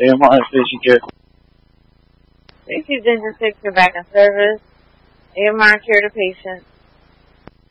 AMR Station Care. Thank you, Ginger 6, for back in service. AMR care to patient.